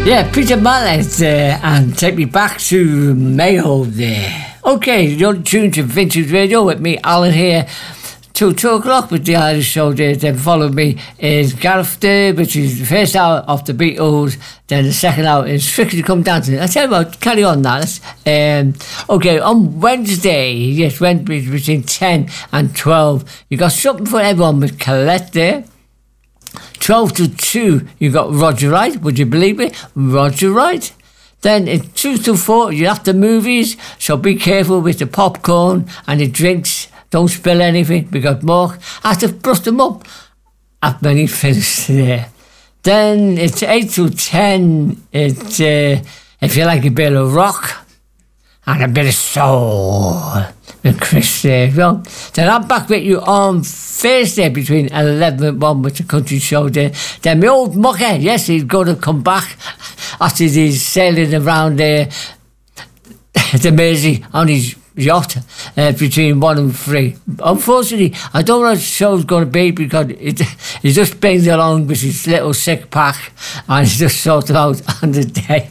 Yeah, Peter Mallet and Take Me Back to Mayo there. Okay, you're tuned to Vintage Radio with me, Alan, here till 2 o'clock with the Irish Show there. Then follow me is Gareth there, which is the first hour of the Beatles. Then the second hour is Strictly Come Dancing. I tell you what, carry on now. Okay, on Wednesday, yes, Wednesday between 10 and 12, you got something for everyone with Colette there. 12 to 2, you got Roger Wright, would you believe it? Roger Wright. Then at 2 to 4, you have the movies, so be careful with the popcorn and the drinks. Don't spill anything, because Mark has to brush them up after he finished there. Then it's 8 to 10, it's if you like a bit of rock and a bit of soul with Chris there. Well, then I'm back with you on Thursday between 11 and 1 with the country show there. Then my old mucker, yes, he's going to come back after he's sailing around there, the Mersey on his yacht between 1 and 3. Unfortunately, I don't know what the show's going to be because he just brings along with his little sick pack and he just sorts it out on the day.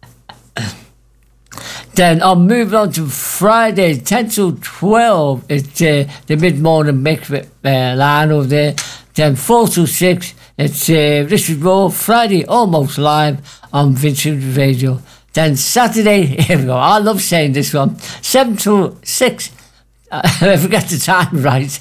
Then I'll move on to Friday, 10 to 12. It's the mid-morning mix with Lionel there. Then 4 to 6, it's this is Raw, Friday, almost live on Vintage Radio. Then Saturday, here we go, I love saying this one, 7 to 6, I forget the time right.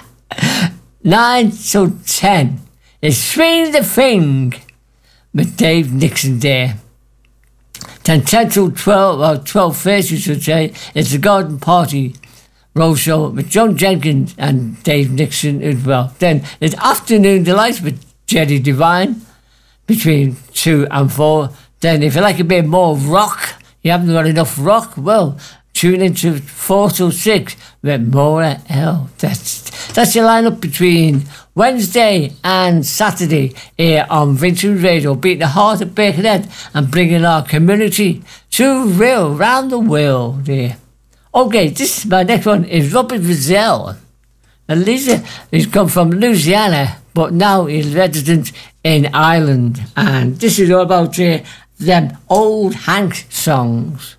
9 to 10, it's Swing the Thing with Dave Nixon there. Then 10 to 12, or 12:30 you should say, it's the Garden Party Roadshow with John Jenkins and Dave Nixon as well. Then it's Afternoon Delights with Jerry Devine between 2 and 4. Then if you like a bit more rock, you haven't got enough rock, well, tune into 4 to 6 with Maura L. That's your lineup between Wednesday and Saturday here on Vintage Radio, beating the heart of Birkenhead and bringing our community to real round the world here. Okay, my next one is Robert Rizal. And Lisa, he's come from Louisiana, but now he's resident in Ireland. And this is all about them old Hank songs.